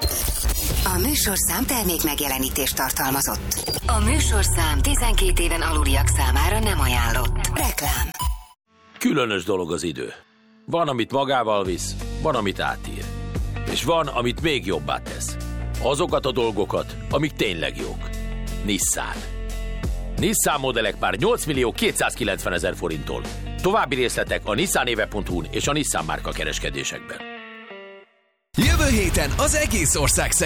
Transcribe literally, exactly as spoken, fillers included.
A műsorszám termék megjelenítést tartalmazott. A műsorszám tizenkét éven aluliak számára nem ajánlott. Reklám. Különös dolog az idő. Van, amit magával visz, van, amit átír. És van, amit még jobbá tesz. Azokat a dolgokat, amik tényleg jók. Nissan. Nissan modellek már nyolc millió kétszázkilencvenezer forinttól. További részletek a nissanéve pont hu-n és a Nissan márka kereskedésekben. Jövő héten az egész ország